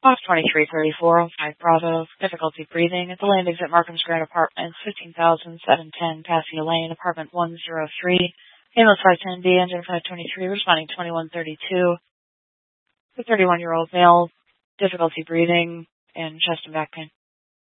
Fox 2334 on 5 Bravo. Difficulty breathing at the land exit Markham's Grand Apartments, 15,710 Passia Lane, apartment 103. Ambulance 510B, engine 523, responding 2132. The 31-year-old male, difficulty breathing and chest and back pain.